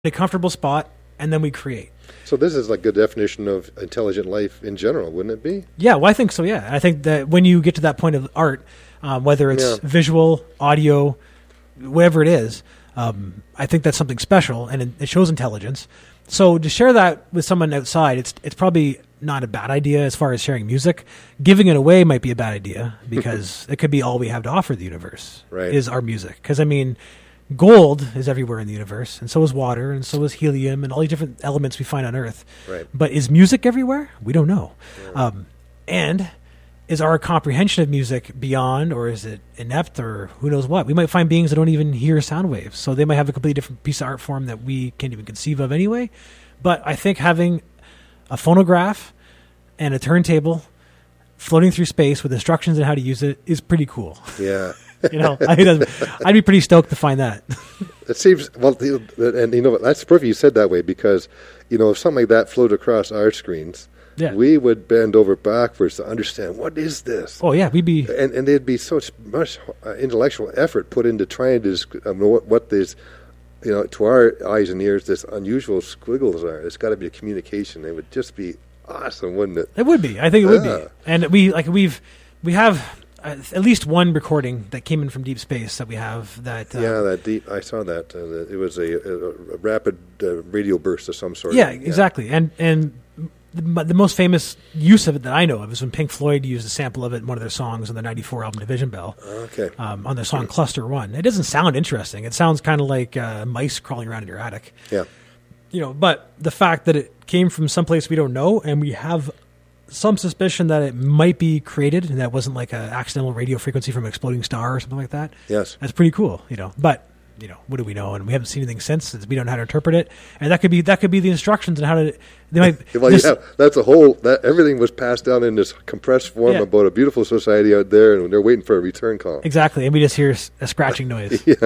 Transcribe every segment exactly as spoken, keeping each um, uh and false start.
a comfortable spot, and then we create. So this is like a definition of intelligent life in general, wouldn't it be? Yeah, well, I think so, yeah. I think that when you get to that point of art, um, whether it's Yeah. visual, audio, whatever it is, um, I think that's something special, and it, it shows intelligence. So to share that with someone outside, it's it's probably not a bad idea as far as sharing music. Giving it away might be a bad idea because it could be all we have to offer the universe Right. is our music. Because, I mean, gold is everywhere in the universe, and so is water, and so is helium, and all these different elements we find on Earth. Right. But is music everywhere? We don't know. Um, and is our comprehension of music beyond, or is it inept, or who knows what? We might find beings that don't even hear sound waves, so they might have a completely different piece of art form that we can't even conceive of anyway. But I think having a phonograph and a turntable floating through space with instructions on how to use it is pretty cool. Yeah. You know, I think that's- I'd be pretty stoked to find that. It seems, well, the- and you know, that's perfect you said that way because, you know, if something like that floated across our screens, Yeah. we would bend over backwards to understand what is this. Oh yeah, we'd be And and there'd be so much uh, intellectual effort put into trying to desc- um, know what, what this, you know, to our eyes and ears, this unusual squiggles are. It's got to be a communication. It would just be awesome, wouldn't it? It would be. I think it would Yeah. be. And we like we've we have uh, at least one recording that came in from deep space that we have that. Uh, Yeah, that deep. I saw that. Uh, it was a, a, a rapid uh, radio burst of some sort. yeah, exactly. And and the, the most famous use of it that I know of is when Pink Floyd used a sample of it in one of their songs on the ninety-four album Division Bell. Okay. Um, on their song Cluster One. It doesn't sound interesting. It sounds kind of like uh, mice crawling around in your attic. Yeah. You know, but the fact that it came from someplace we don't know, and we have some suspicion that it might be created, and that wasn't like an accidental radio frequency from an exploding star or something like that. Yes. That's pretty cool, you know. But you know, what do we know? And we haven't seen anything since. Since we don't know how to interpret it, and that could be that could be the instructions on how to. They might. Well, this- yeah, that's a whole. That everything was passed down in this compressed form Yeah. about a beautiful society out there, and they're waiting for a return call. Exactly, and we just hear s- a scratching noise. Yeah.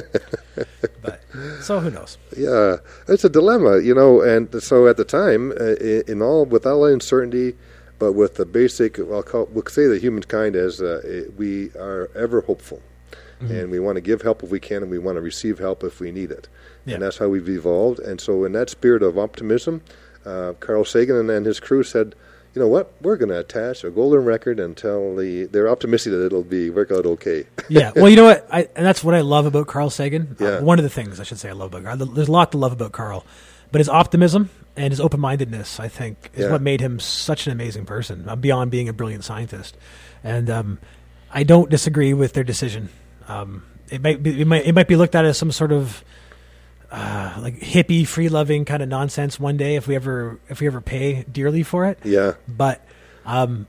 But so who knows? Yeah, it's a dilemma, you know. And so at the time, uh, i- in all with all uncertainty, but with the basic, I'll call, we'll say that humankind as uh, i- we are ever hopeful, and we want to give help if we can, and we want to receive help if we need it, Yeah. and that's how we've evolved. And so, in that spirit of optimism, uh, Carl Sagan and, and his crew said, "You know what? We're going to attach a golden record until the they're optimistic that it'll be work out okay." Yeah, well, you know what, I, and that's what I love about Carl Sagan. Yeah. Uh, one of the things I should say I love about Carl. There's a lot to love about Carl, but his optimism and his open-mindedness, I think, is Yeah. what made him such an amazing person, uh, beyond being a brilliant scientist. And um, I don't disagree with their decision. Um, it might be, it might it might be looked at as some sort of uh, like hippie, free-loving kind of nonsense one day if we ever if we ever pay dearly for it. Yeah, But um,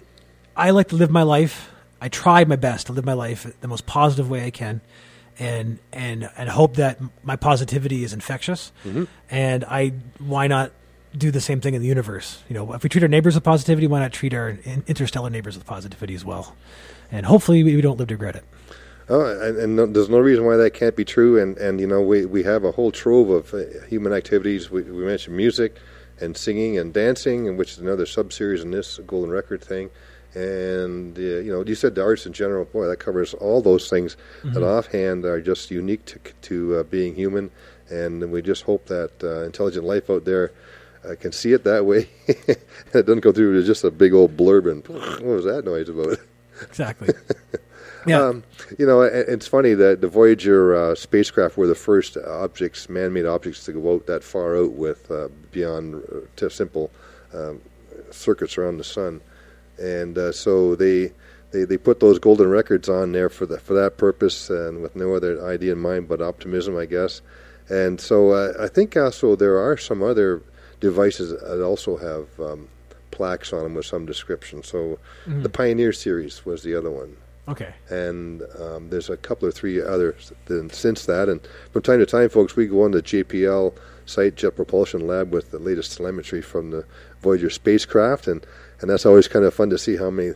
I like to live my life. I try my best to live my life the most positive way I can, and and and hope that my positivity is infectious. Mm-hmm. And I why not do the same thing in the universe? You know, if we treat our neighbors with positivity, why not treat our in- interstellar neighbors with positivity as well? And hopefully, we, we don't live to regret it. oh, and, and no, there's no reason why that can't be true. And, and you know, we, we have a whole trove of uh, human activities. We, we mentioned music and singing and dancing, and which is another sub-series in this golden record thing. And, uh, you know, you said the arts in general, boy, that covers all those things that offhand are just unique to, to uh, being human. And we just hope that uh, intelligent life out there uh, can see it that way. It doesn't go through to just a big old blurb and what was that noise about? Exactly. Yeah. Um, you know, it- it's funny that the Voyager uh, spacecraft were the first objects, man-made objects, to go out that far out with uh, beyond uh, to simple um, circuits around the sun, and uh, so they, they they put those golden records on there for the, for that purpose, and with no other idea in mind but optimism, I guess. And so uh, I think also there are some other devices that also have um, plaques on them with some description. So the Pioneer series was the other one. Okay. And um, there's a couple or three others then since that. And from time to time, folks, we go on the J P L site, Jet Propulsion Lab, with the latest telemetry from the Voyager spacecraft, and, and that's always kind of fun to see how many.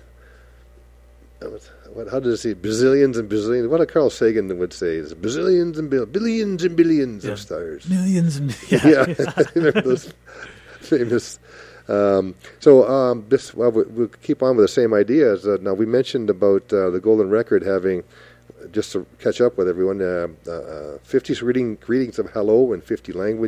What, how does it say? Bazillions and bazillions. What a Carl Sagan would say is bazillions and bill, billions and billions Yeah. of stars. Millions and yeah. Yeah, remember those famous. Um, so um, this, well, we, we'll keep on with the same ideas. Uh, now we mentioned about uh, the golden record having just to catch up with everyone, uh, uh, fifty greeting, greetings of hello in fifty languages.